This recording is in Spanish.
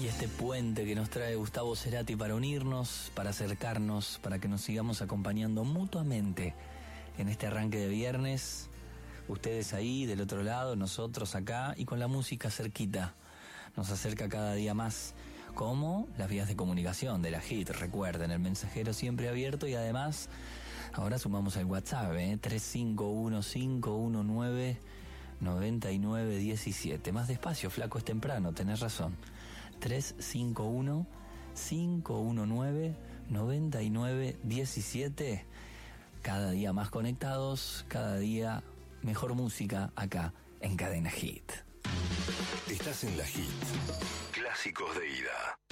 Y este puente que nos trae Gustavo Cerati para unirnos, para acercarnos, para que nos sigamos acompañando mutuamente en este arranque de viernes. Ustedes ahí del otro lado, nosotros acá, y con la música cerquita. Nos acerca cada día más, como las vías de comunicación de la HIT. Recuerden, el mensajero siempre abierto, y además ahora sumamos el WhatsApp, 351-519-9917. Más despacio, flaco, es temprano, tenés razón. 351-519-9917. Cada día más conectados, cada día mejor música acá en Cadena HIT. Estás en la HIT. Clásicos de ida.